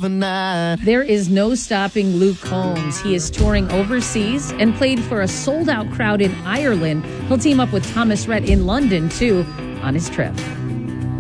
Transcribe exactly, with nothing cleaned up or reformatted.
of a night. There is no stopping Luke Combs. He is touring overseas and played for a sold-out crowd in Ireland. He'll team up with Thomas Rhett in London, too, on his trip.